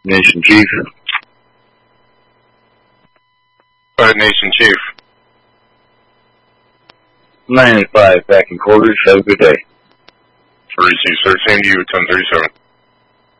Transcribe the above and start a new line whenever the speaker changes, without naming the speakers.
Nation Chief.
Nation Chief.
9-5, back in quarters. Have a good day.
3613, you 1037.